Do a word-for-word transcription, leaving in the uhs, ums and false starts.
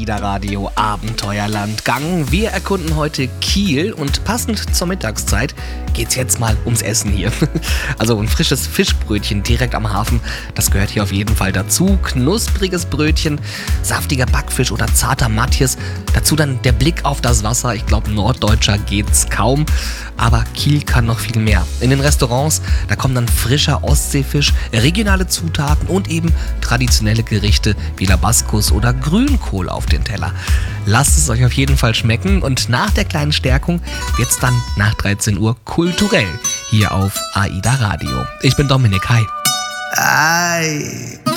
AIDA Radio Abenteuerlandgang. Wir erkunden heute Kiel und passend zur Mittagszeit geht's jetzt mal ums Essen hier. Also ein frisches Fischbrötchen direkt am Hafen, das gehört hier auf jeden Fall dazu. Knuspriges Brötchen, saftiger Backfisch oder zarter Matjes. Dazu dann der Blick auf das Wasser. Ich glaube, norddeutscher geht's kaum. Aber Kiel kann noch viel mehr. In den Restaurants, da kommen dann frischer Ostseefisch, regionale Zutaten und eben traditionelle Gerichte wie Labaskus oder Grünkohl auf den Teller. Lasst es euch auf jeden Fall schmecken und nach der kleinen Stärkung wird's dann nach dreizehn Uhr kulturell hier auf AIDA Radio. Ich bin Dominik, hi. Ei.